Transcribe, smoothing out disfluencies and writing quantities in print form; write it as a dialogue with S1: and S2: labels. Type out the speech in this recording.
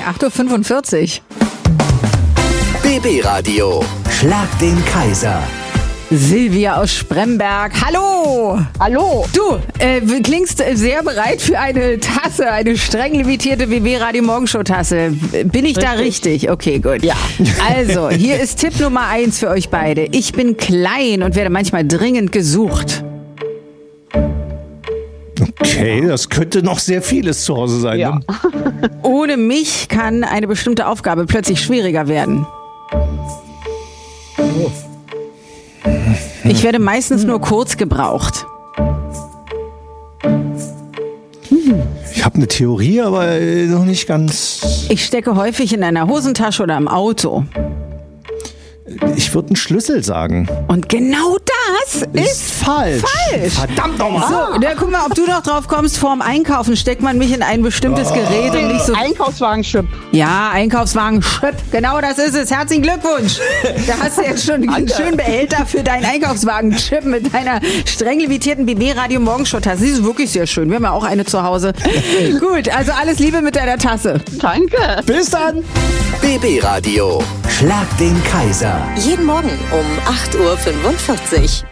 S1: 8.45 Uhr.
S2: BB Radio. Schlag den Kaiser.
S1: Silvia aus Spremberg. Hallo!
S3: Hallo!
S1: Du, klingst sehr bereit für eine Tasse, eine streng limitierte BB Radio Morgenshow Tasse. Bin ich da richtig? Okay, gut.
S3: Ja.
S1: Also, hier ist Tipp Nummer 1 für euch beide. Ich bin klein und werde manchmal dringend gesucht.
S4: Okay, das könnte noch sehr vieles zu Hause sein.
S3: Ja.
S4: Ne?
S1: Ohne mich kann eine bestimmte Aufgabe plötzlich schwieriger werden. Ich werde meistens nur kurz gebraucht.
S4: Ich habe eine Theorie, aber noch nicht ganz.
S1: Ich stecke häufig in einer Hosentasche oder im Auto.
S4: Ich würde einen Schlüssel sagen.
S1: Und genau das ist
S4: falsch. Verdammt nochmal.
S1: So, dann guck mal, ob du noch drauf kommst. Vorm Einkaufen steckt man mich in ein bestimmtes Gerät und nicht so.
S3: Einkaufswagen-Chip.
S1: Ja, Einkaufswagen-Chip. Genau das ist es. Herzlichen Glückwunsch. Da hast du jetzt schon einen schönen Behälter für deinen Einkaufswagen-Chip mit deiner streng limitierten BB Radio Morgenshow-Tasse. Sie ist wirklich sehr schön. Wir haben ja auch eine zu Hause. Gut, also alles Liebe mit deiner Tasse.
S3: Danke.
S4: Bis dann.
S2: BB Radio. Schlag den Kaiser.
S5: Jeden Morgen um 8.45 Uhr.